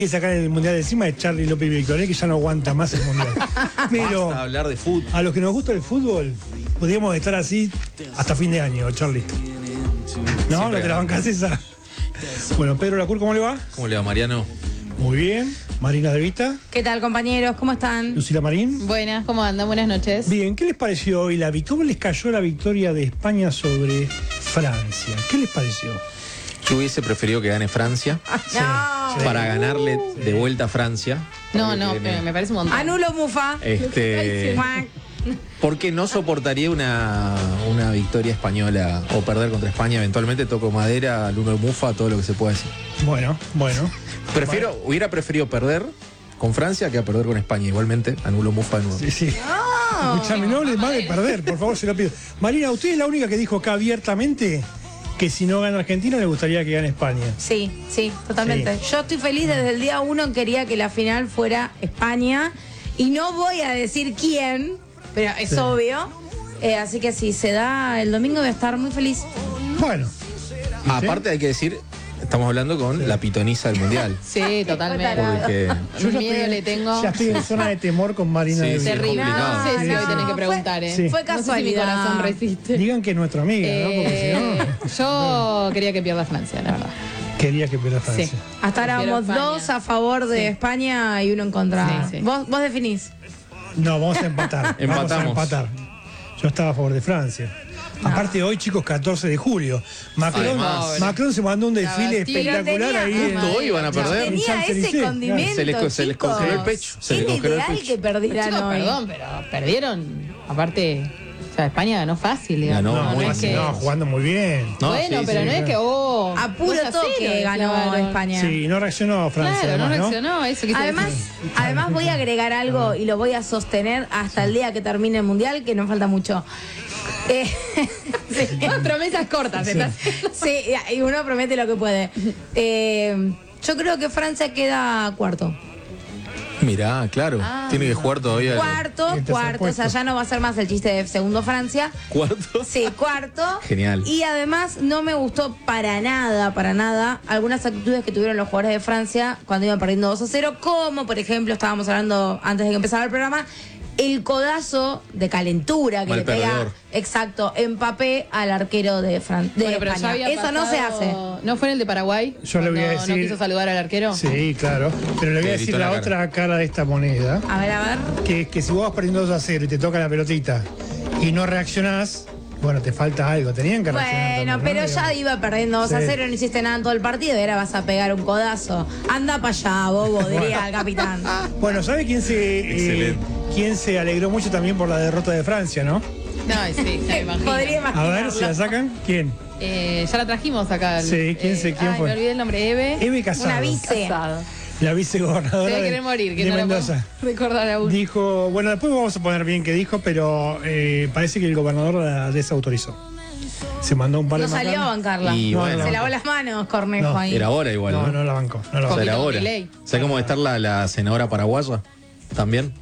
que sacar el mundial de encima de Charly López Victoré, que ya no aguanta más el mundial. Pero basta hablar de fútbol. a los que nos gusta el fútbol, podríamos estar así hasta fin de año, Charly. ¿No? ¿No te la bancás esa? Bueno, Pedro Lacur, ¿cómo le va? ¿Cómo le va, Mariano? Muy bien. Marina De Vita. ¿Qué tal, compañeros? ¿Cómo están? Lucila Marín. Buenas, ¿cómo andan? Buenas noches. Bien, ¿qué les pareció hoy ¿Cómo les cayó la victoria de España sobre Francia? ¿Qué les pareció? Yo hubiese preferido que gane Francia No. para ganarle de vuelta a Francia. No, me parece un montón. Anulo, Mufa. Porque no soportaría una victoria española o perder contra España. Eventualmente toco madera, al uno Mufa, todo lo que se pueda decir. Bueno. Hubiera preferido perder con Francia que a perder con España. Igualmente, anulo Mufa de nuevo. Sí. Escuchame, no hables más de perder, por favor, se lo pido. Marina, usted es la única que dijo acá abiertamente que si no gana Argentina le gustaría que gane España. Sí, totalmente. Sí. Yo estoy feliz desde el día 1, quería que la final fuera España. Y no voy a decir quién, pero es obvio. Así que si se da el domingo voy a estar muy feliz. Bueno. Aparte hay que decir, estamos hablando con la pitoniza del Mundial. Sí, totalmente. Porque Un miedo le tengo. Ya estoy en zona de temor con Marina. Sí, De sí. Vita. Terrible. complicado. No sé si Sí, hoy sí. tenés que preguntar, ¿eh? Sí. Fue No sé si mi casualidad. corazón resiste. Digan que es nuestra amiga, ¿no? Porque si no, Yo quería que pierda Francia, la verdad. quería que pierda Francia. Sí. Hasta ahora Prefiero vamos España. 2 a favor de España y 1 en contra. Sí, sí. ¿Vos definís? No, vamos a empatar. Empatamos. Vamos a empatar. Yo estaba a favor de Francia. Aparte hoy, chicos, 14 de julio. Además. Macron se mandó un desfile Bastille. espectacular Tenía- ahí. Justo hoy van a perder. Tenía Champs-Élysées, ese claro. condimento, Se les chicos. congeló el pecho. Se les Era congeló el ideal pecho. que perdieran Chicos, hoy. perdón, pero perdieron. Aparte, o sea, España ganó fácil, digamos. Ganó No, muy es fácil, que... no, jugando muy bien. No, bueno, sí, pero sí, no es que A puro 2-0 toque ganó clavaron. España. Sí, no reaccionó Francia. Claro, no además, reaccionó, eso quise Además, decir. voy a agregar algo y lo voy a sostener hasta el día que termine el mundial, que no falta mucho. Promesas cortas, ¿estás? Sí, y uno promete lo que puede. Yo creo que Francia queda cuarto. Mirá, claro. Tiene que jugar todavía. Cuarto, el tercer o sea, puesto. ya no va a ser más el chiste de segundo Francia. ¿Cuarto? Sí, cuarto. Genial. Y además no me gustó para nada, algunas actitudes que tuvieron los jugadores de Francia cuando iban perdiendo 2-0, como por ejemplo, estábamos hablando antes de que empezara el programa, el codazo de calentura que Mal le pega, perdedor. exacto, Mbappé al arquero de Bueno, pero ya España. había Eso no se hace. pasado- ¿No fue en el de Paraguay? Yo le voy a Cuando decir- ¿No quiso saludar al arquero? Sí, claro. Pero le voy a Le decir gritó la en la otra cara de esta moneda, A ver. que es que si vos vas perdiendo 2-0 y te toca la pelotita y no reaccionás, bueno, te falta algo. Tenían que reaccionar. Bueno, también, pero ¿no? ya iba perdiendo 2-0, Sí. no hiciste nada en todo el partido y ahora vas a pegar un codazo. Anda para allá, bobo, diría el capitán. Bueno, ¿sabe Excelente. quién se alegró mucho también por la derrota de Francia, no? No, sí, me imagino. Podría A imaginarlo. ver si la sacan. ¿Quién? Ya la trajimos acá. Sí, ¿quién fue? Me olvidé el nombre, Eve. Eve Casado. Una vice. Casado. La vicegobernadora Debe de, querer morir, que de no la puedo Mendoza. recordar aún. Dijo, bueno, después vamos a poner bien qué dijo, pero parece que el gobernador la desautorizó. Se mandó un par de No salió a macanas. bancarla. Y bueno. Se lavó las manos, Cornejo, No, ahí. Era hora igual, ¿no? No la bancó. No la O bancó. sea, era Poquito hora. Milei. ¿Sabes cómo va a estar la senadora paraguaya? También.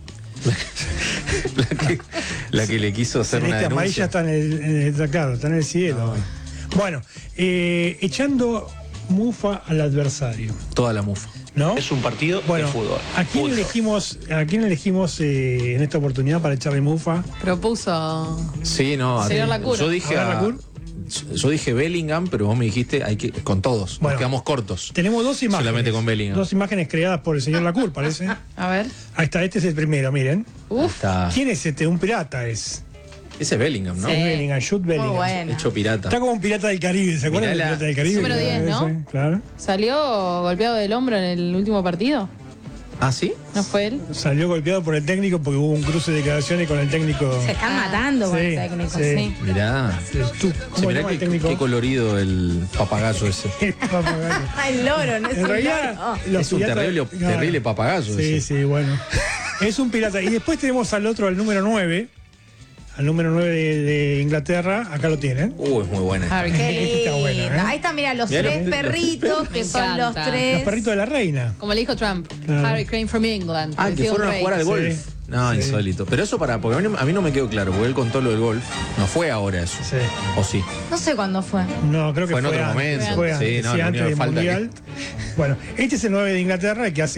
la que le quiso hacer una Celeste amarilla denuncia. está claro, está en el cielo. Bueno, echando mufa al adversario, Toda la mufa. ¿no? Es un partido Bueno, de fútbol. ¿a quién elegimos en esta oportunidad para echarle mufa? Propuso. Sí, no. Señor Lacour. Yo dije A ver, Lacour. yo dije Bellingham, pero vos me dijiste hay que con todos. Bueno. Nos quedamos cortos. Tenemos dos imágenes. Solamente con Bellingham. Dos imágenes creadas por el señor Lacour, parece. A ver. Ahí está, este es el primero, miren. Uf. Está. ¿Quién es este? Un pirata es. Ese es Bellingham, ¿no? Sí. Bellingham, Jude Bellingham. Muy bueno. Hecho pirata. Está como un pirata del Caribe, ¿se acuerdan del Mirá la- pirata del Caribe? Número 10, ¿no? Sí, claro. ¿Salió golpeado del hombro en el último partido? ¿Ah, sí? ¿No fue él? Salió golpeado por el técnico porque hubo un cruce de declaraciones con el técnico. Se están matando con Sí, el técnico, sí. sí. Mirá. ¿Tú, Sí, ¿Cómo mirá llama el qué, técnico? qué colorido el papagayo ese. Papagayo. El loro, no es En un realidad, loro. los Es un piratas- terrible papagayo Sí, ese. sí, bueno. Es un pirata. Y después tenemos al otro, al número 9. Al número 9 de Inglaterra. Acá lo tienen. Es muy buena. Harry Qué Kane. Este está bueno, lindo. ¿eh? Ahí están, mira, los Mirá tres los- perritos, que Me son los encanta. Los tres. perritos de la reina. Como le dijo Trump. Claro. Harry Kane from England. Ah, que Decía un fueron a rey. jugar al golf. Sí. No, Sí. insólito. Pero eso porque a mí no me quedó claro, porque él contó lo del golf. No fue ahora eso. Sí. ¿O sí? No sé cuándo fue. No, creo que Fue en otro antes. momento. Fue Sí, antes, no, sí, lo antes único que del falta Mundial. Bueno, este es el 9 de Inglaterra que hace